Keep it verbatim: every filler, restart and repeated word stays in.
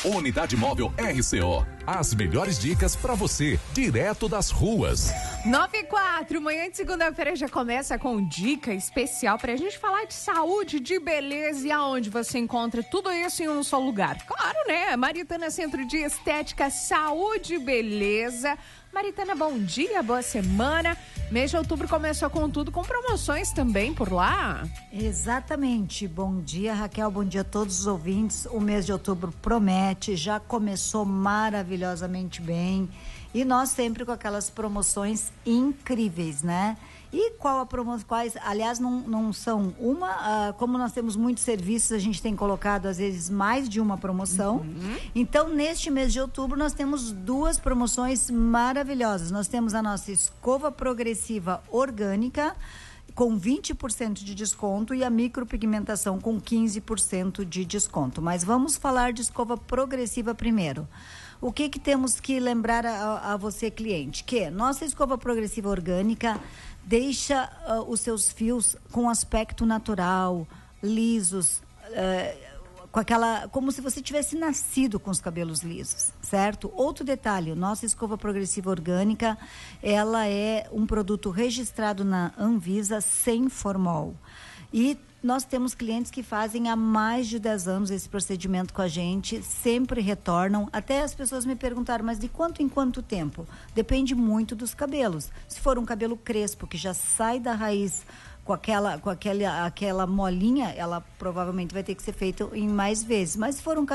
Unidade Móvel R C O. As melhores dicas para você, direto das ruas. nove e quatro, manhã de segunda-feira já começa com dica especial pra gente falar de saúde, de beleza e aonde você encontra tudo isso em um só lugar. Claro, né? Maritana Centro de Estética, Saúde e Beleza. Maritana, bom dia, boa semana. Mês de outubro começou com tudo, com promoções também por lá. Exatamente. Bom dia, Raquel, bom dia a todos os ouvintes. O mês de outubro promete, já começou maravilhosamente bem. E nós sempre com aquelas promoções incríveis, né? E qual a promoção? Quais? Aliás, não, não são uma. Uh, como nós temos muitos serviços, a gente tem colocado às vezes mais de uma promoção. Uhum. Então, neste mês de outubro, nós temos duas promoções maravilhosas. Nós temos a nossa escova progressiva orgânica com vinte por cento de desconto e a micropigmentação com quinze por cento de desconto. Mas vamos falar de escova progressiva primeiro. O que que temos que lembrar a, a você, cliente? Que nossa escova progressiva orgânica deixa uh, os seus fios com aspecto natural, lisos, uh, com aquela, como se você tivesse nascido com os cabelos lisos, certo? Outro detalhe, nossa escova progressiva orgânica, ela é um produto registrado na Anvisa sem formol. E nós temos clientes que fazem há mais de dez anos esse procedimento com a gente, sempre retornam. Até as pessoas me perguntaram, mas de quanto em quanto tempo? Depende muito dos cabelos. Se for um cabelo crespo, que já sai da raiz com aquela, com aquela, aquela molinha, ela provavelmente vai ter que ser feita em mais vezes. Mas se for um